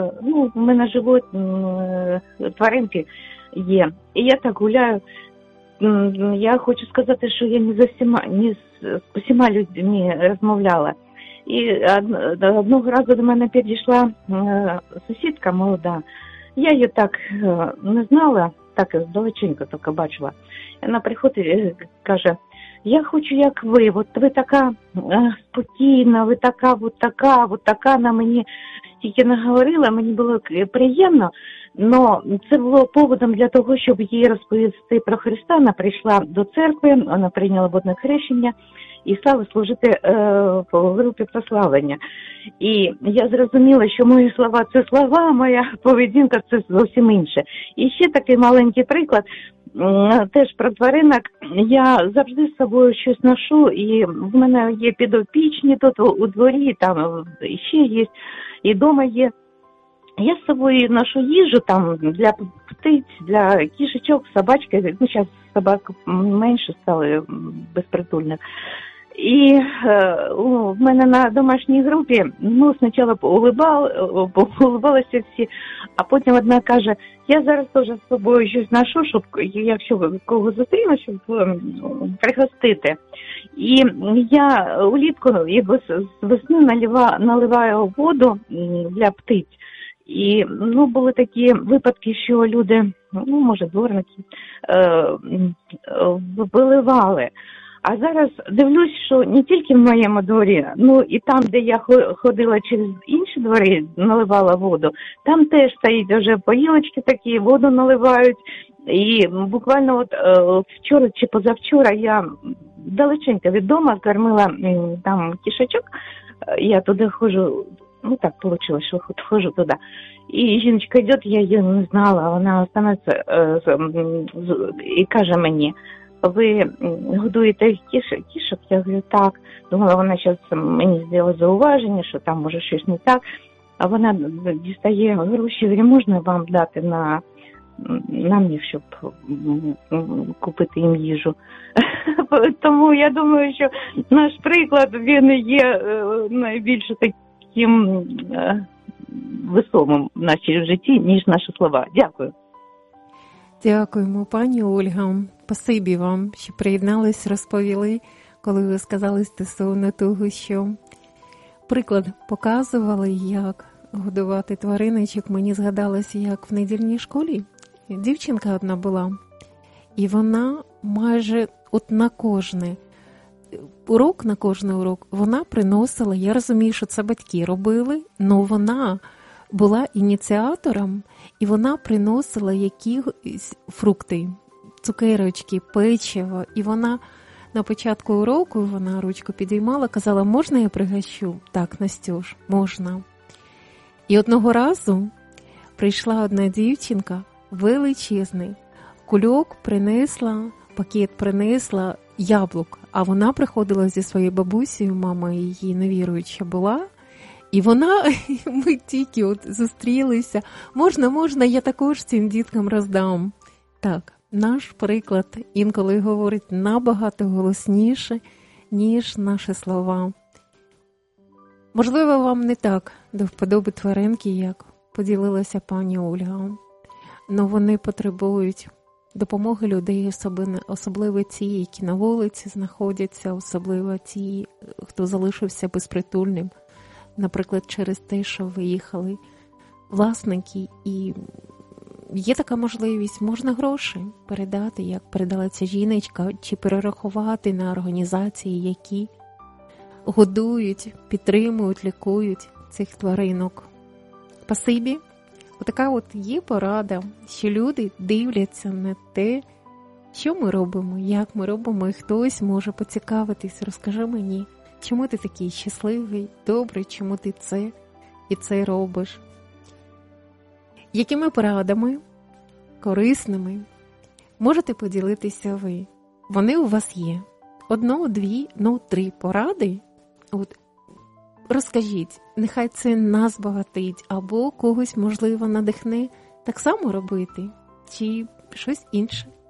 у мене живуть тваринки є. І я так гуляю. Я хочу сказати, що я не з усіма людьми розмовляла. І одного разу до мене підійшла сусідка молода. Я її так не знала, так здалеченько тільки бачила. Вона приходить і каже: я хочу, як ви. От ви така спокійна, ви така, от така на мені стільки наговорила, мені було приємно. Но це було поводом для того, щоб їй розповісти про Христа. Вона прийшла до церкви, вона прийняла водне хрещення і стала служити в групі прославлення. І я зрозуміла, що мої слова – це слова, моя поведінка – це зовсім інше. І ще такий маленький приклад, теж про тваринок. Я завжди з собою щось ношу, і в мене є підопічні тут у дворі, там ще є, і вдома є. Я з собою ношу їжу там для птиць, для кішечок, собачки. Зараз собак менше стало безпритульних. І в мене на домашній групі, спочатку улыбалися всі, а потім одна каже: я зараз теж з собою щось ношу, щоб, якщо кого зустріну, щоб пригостити. І я улітку з весни наливаю воду для птиць. І були такі випадки, що люди, може дворники, виливали. А зараз дивлюсь, що не тільки в моєму дворі, і там, де я ходила через інші двори, наливала воду, там теж стоїть вже поїлочки такі, воду наливають. І буквально вчора чи позавчора я далеченько від дому кормила там кішечок, я туди ходжу. Так получилось, що хожу туди. І жіночка йде, я її не знала, вона становиться і каже мені: ви годуєте кішок? Я говорю, так. Думала, вона зараз мені зробила зауваження, що там може щось не так. А вона дістає гроші, говорю, можна вам дати на них, щоб купити їм їжу. Тому я думаю, що наш приклад, він є найбільше таким весомим в нашій житті, ніж наші слова. Дякую. Дякуємо, пані Ольга. Спасибі вам, що приєднались, розповіли, коли ви сказали стосовно того, що приклад показували, як годувати твариночок. Мені згадалося, як в недільній школі дівчинка одна була, і вона майже на кожний урок вона приносила, я розумію, що це батьки робили, але вона була ініціатором, і вона приносила якісь фрукти, цукерочки, печиво, і вона на початку уроку, вона ручку підіймала, казала: можна я пригощу? Так, Настюш, можна. І одного разу прийшла одна дівчинка, величезний кульок принесла, пакет принесла яблук, а вона приходила зі своєю бабусею, мама її невіруюча була, і вона, ми тільки зустрілися, можна, я також цим діткам роздам. Так, наш приклад інколи говорить набагато голосніше, ніж наші слова. Можливо, вам не так до вподоби тваринки, як поділилася пані Ольга, але вони потребують допомоги людей, особливо ті, які на вулиці знаходяться, особливо ті, хто залишився безпритульним, наприклад, через те, що виїхали власники, і є така можливість, можна гроші передати, як передала ця жіночка, чи перерахувати на організації, які годують, підтримують, лікують цих тваринок. Спасибі. Отака є порада, що люди дивляться на те, що ми робимо, як ми робимо, і хтось може поцікавитись: розкажи мені, чому ти такий щасливий, добрий, чому ти це і це робиш. Якими порадами, корисними, можете поділитися ви? Вони у вас є. 1, 2, 3 поради. Розкажіть, нехай це нас багатить, або когось, можливо, надихне так само робити, чи щось інше.